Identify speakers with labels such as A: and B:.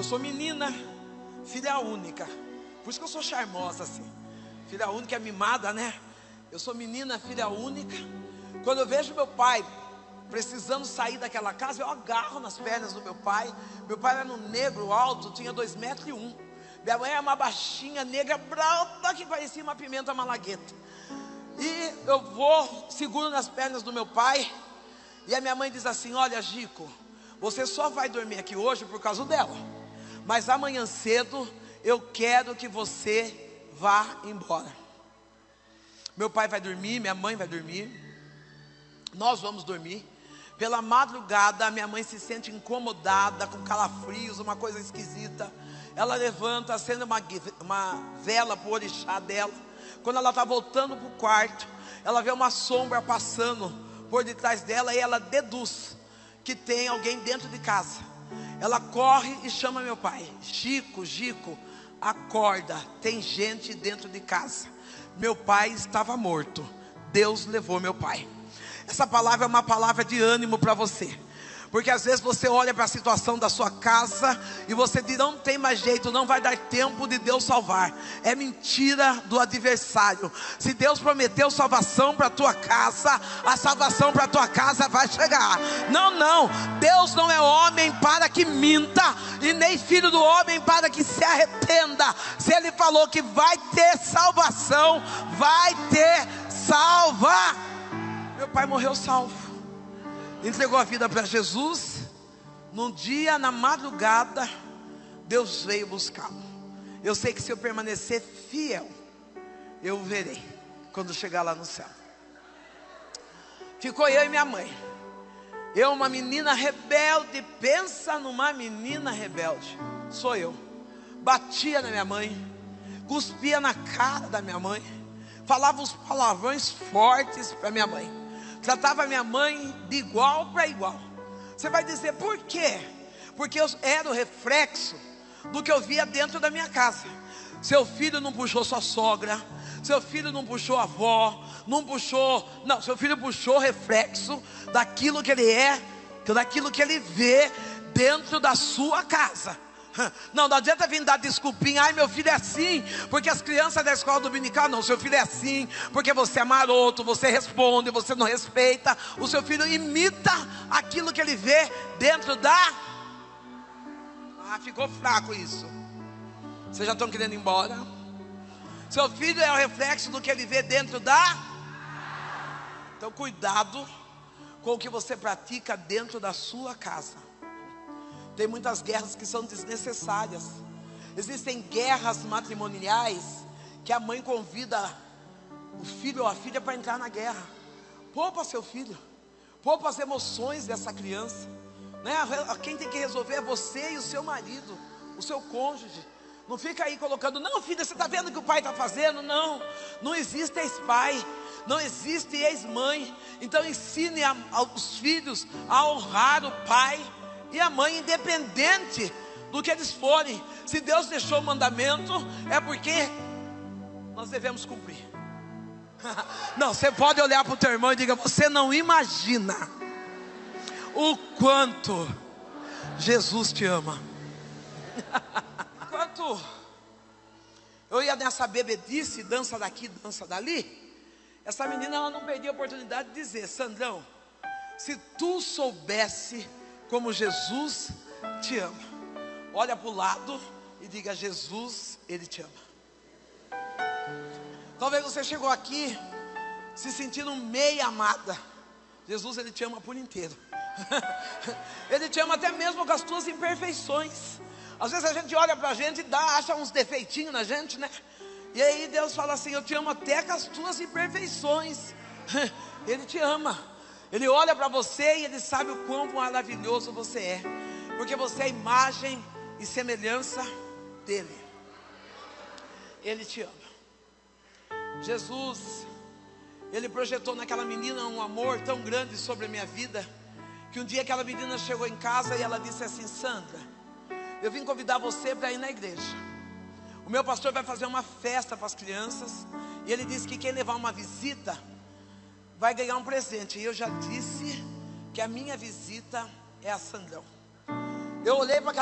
A: Eu sou menina, filha única. Por isso que eu sou charmosa assim. Filha única é mimada, né? Eu sou menina, filha única. Quando eu vejo meu pai precisando sair daquela casa, eu agarro nas pernas do meu pai. Meu pai era um negro alto, tinha 2,1 m. Minha mãe era uma baixinha, negra, brava, que parecia uma pimenta malagueta. E eu vou, seguro nas pernas do meu pai. E a minha mãe diz assim: olha, Gico, você só vai dormir aqui hoje por causa dela, mas amanhã cedo eu quero que você vá embora. Meu pai vai dormir, minha mãe vai dormir, nós vamos dormir. Pela madrugada, a minha mãe se sente incomodada, com calafrios, uma coisa esquisita. Ela levanta, acende uma vela para o orixá dela. Quando ela está voltando para o quarto, ela vê uma sombra passando por detrás dela e ela deduz que tem alguém dentro de casa. Ela corre e chama meu pai: Gico, Gico, acorda, tem gente dentro de casa. Meu pai estava morto, Deus levou meu pai. Essa palavra é uma palavra de ânimo para você, porque às vezes você olha para a situação da sua casa e você diz: não tem mais jeito, não vai dar tempo de Deus salvar. É mentira do adversário. Se Deus prometeu salvação para a tua casa, a salvação para a tua casa vai chegar. Não, Deus não é homem para que minta, e nem filho do homem para que se arrependa. Se Ele falou que vai ter salvação, vai ter salva. Meu pai morreu salvo, entregou a vida para Jesus. Num dia, na madrugada, Deus veio buscá-lo. Eu sei que se eu permanecer fiel, eu o verei quando chegar lá no céu. Ficou eu e minha mãe. Eu, uma menina rebelde. Pensa numa menina rebelde. Sou eu. Batia na minha mãe, cuspia na cara da minha mãe, falava uns palavrões fortes para minha mãe, tratava minha mãe de igual para igual. Você vai dizer por quê? Porque eu era o reflexo do que eu via dentro da minha casa. Seu filho não puxou sua sogra, seu filho não puxou a avó, não, seu filho puxou reflexo daquilo que ele é, daquilo que ele vê dentro da sua casa. Não adianta vir dar desculpinha: ai, meu filho é assim, porque as crianças da escola dominical. Não, seu filho é assim, porque você é maroto, você responde, você não respeita. O seu filho imita aquilo que ele vê dentro da... ficou fraco isso. Vocês já estão querendo ir embora? Seu filho é o reflexo do que ele vê dentro da... Então cuidado com o que você pratica dentro da sua casa. Tem muitas guerras que são desnecessárias. Existem guerras matrimoniais que a mãe convida o filho ou a filha para entrar na guerra. Poupa seu filho, poupa as emoções dessa criança, né? Quem tem que resolver é você e o seu marido, o seu cônjuge. Não fica aí colocando: não, filha, você está vendo o que o pai está fazendo? Não existe ex-pai, não existe ex-mãe. Então ensine aos filhos a honrar o pai e a mãe, independente do que eles forem. Se Deus deixou o mandamento, é porque nós devemos cumprir. Não, você pode olhar para o teu irmão e diga: você não imagina o quanto Jesus te ama. Enquanto eu ia nessa bebedice, dança daqui, dança dali, essa menina, ela não perdia a oportunidade de dizer: Sandrão, se tu soubesse como Jesus te ama. Olha para o lado e diga: Jesus, Ele te ama. Talvez você chegou aqui se sentindo meio amada. Jesus, Ele te ama por inteiro. Ele te ama até mesmo com as tuas imperfeições. Às vezes a gente olha para a gente e acha uns defeitinhos na gente, né? E aí Deus fala assim: eu te amo até com as tuas imperfeições. Ele te ama. Ele olha para você e Ele sabe o quão maravilhoso você é, porque você é imagem e semelhança dEle. Ele te ama. Jesus, Ele projetou naquela menina um amor tão grande sobre a minha vida, que um dia aquela menina chegou em casa e ela disse assim: Sandra, eu vim convidar você para ir na igreja. O meu pastor vai fazer uma festa para as crianças, e ele disse que quem levar uma visita vai ganhar um presente. E eu já disse que a minha visita é a Sandrão. Eu olhei para